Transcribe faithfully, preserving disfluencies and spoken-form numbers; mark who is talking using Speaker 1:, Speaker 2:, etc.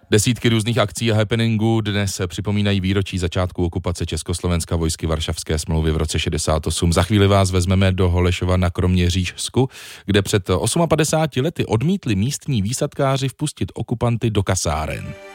Speaker 1: Desítky různých akcí a happeningů dnes připomínají výročí začátku okupace Československa vojsky Varšavské smlouvy v roce šedesát osm. Za chvíli vás vezmeme do Holešova na Kroměřížsku, kde před padesáti osmi lety odmítli místní výsadkáři vpustit okupanty do kasáren.